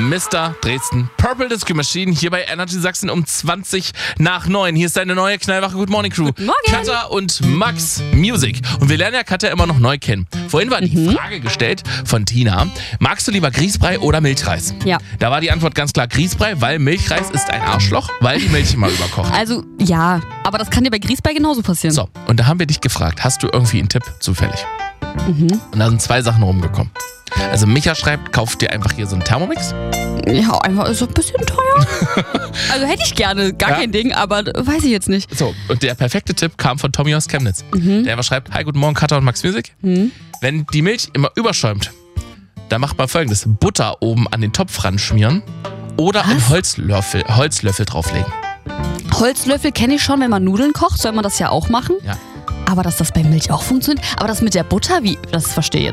Mr. Dresden Purple Disco Machine hier bei Energy Sachsen um 20:09. Hier ist deine neue knallwache Good Morning Crew. Guten Morgen. Katja und Max Music. Und wir lernen ja Katja immer noch neu kennen. Vorhin war die Frage gestellt von Tina. Magst du lieber Grießbrei oder Milchreis? Ja. Da war die Antwort ganz klar Grießbrei, weil Milchreis ist ein Arschloch, weil die Milch immer überkocht. Also, ja, aber das kann dir bei Grießbrei genauso passieren. So, und da haben wir dich gefragt, hast du irgendwie einen Tipp zufällig? Und da sind 2 Sachen rumgekommen. Also Micha schreibt, kauf dir einfach hier so einen Thermomix. Ja, einfach ist so ein bisschen teuer. Also hätte ich gerne, gar kein Ding, aber weiß ich jetzt nicht. So, und der perfekte Tipp kam von Tommy aus Chemnitz. Der einfach schreibt, hi, guten Morgen, Katja und Max Music. Wenn die Milch immer überschäumt, dann macht man folgendes. Butter oben an den Topf ranschmieren oder einen Holzlöffel drauflegen. Holzlöffel kenne ich schon, wenn man Nudeln kocht, soll man das ja auch machen. Ja. Aber dass das bei Milch auch funktioniert. Aber das mit der Butter, wie? Das verstehe ich